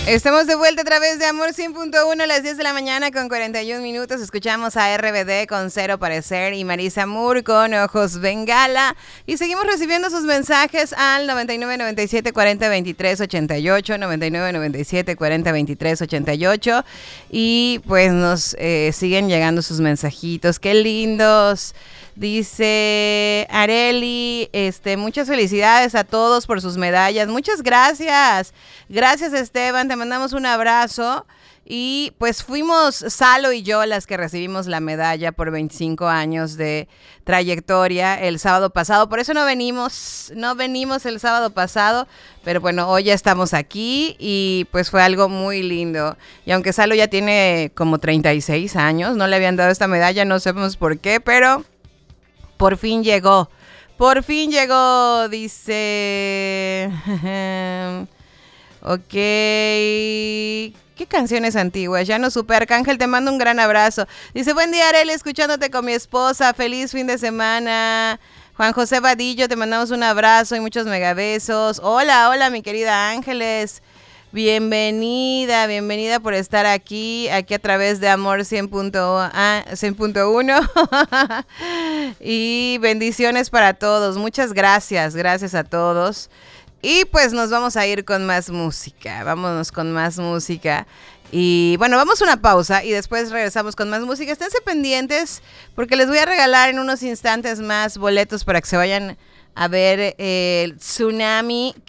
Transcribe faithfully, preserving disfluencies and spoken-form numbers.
Estamos de vuelta a través de Amor cien punto uno a las diez de la mañana con cuarenta y un minutos. Escuchamos a R B D con Cero Parecer y Marisa Moore con Ojos Bengala. Y seguimos recibiendo sus mensajes al noventa y nueve, noventa y siete, cuarenta, veintitrés, ochenta y ocho, noventa y nueve, noventa y siete, cuarenta, veintitrés, ochenta y ocho. Y pues nos eh, siguen llegando sus mensajitos. ¡Qué lindos! Dice Areli, este, muchas felicidades a todos por sus medallas. Muchas gracias. Gracias, Esteban. Te mandamos un abrazo. Y pues fuimos Salo y yo las que recibimos la medalla por veinticinco años de trayectoria el sábado pasado. Por eso no venimos, no venimos el sábado pasado. Pero bueno, hoy ya estamos aquí y pues fue algo muy lindo. Y aunque Salo ya tiene como treinta y seis años, no le habían dado esta medalla, no sabemos por qué, pero por fin llegó. Por fin llegó, dice... Ok. ¿Qué canciones antiguas? Ya no supe. Arcángel, te mando un gran abrazo. Dice, buen día, Arely, escuchándote con mi esposa. Feliz fin de semana. Juan José Vadillo, te mandamos un abrazo y muchos megabesos. Hola, hola, mi querida Ángeles. Bienvenida, bienvenida por estar aquí, aquí a través de Amor cien punto uno. Y bendiciones para todos. Muchas gracias, gracias a todos. Y pues nos vamos a ir con más música, vámonos con más música. Y bueno, vamos a una pausa y después regresamos con más música. Esténse pendientes porque les voy a regalar en unos instantes más boletos para que se vayan a ver el Tsunami.